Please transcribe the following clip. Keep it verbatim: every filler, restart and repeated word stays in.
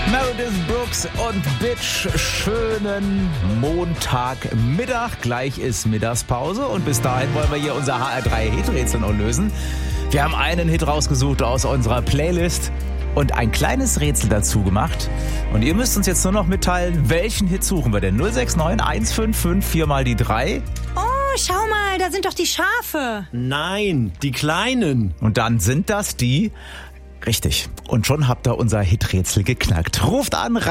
Meredith Brooks und Bitch, schönen Montagmittag. Gleich ist Mittagspause und bis dahin wollen wir hier unser H R drei Hiträtsel noch lösen. Wir haben einen Hit rausgesucht aus unserer Playlist und ein kleines Rätsel dazu gemacht. Und ihr müsst uns jetzt nur noch mitteilen, welchen Hit suchen wir denn? null sechs neun eins fünf fünf vier mal die drei. Oh, schau mal, da sind doch die Schafe. Nein, die Kleinen. Und dann sind das die... Richtig. Und schon habt ihr unser Hiträtsel geknackt. Ruft an,